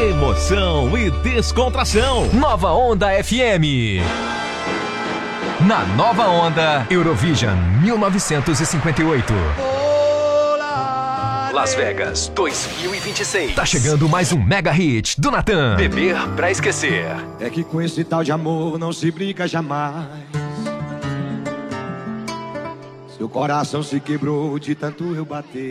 Emoção e descontração. Nova Onda FM. Na Nova Onda, Eurovision 1958. Las Vegas 2026. Tá chegando mais um mega hit do Natan. Beber pra esquecer. É que com esse tal de amor não se brinca jamais. Seu coração se quebrou de tanto eu bater.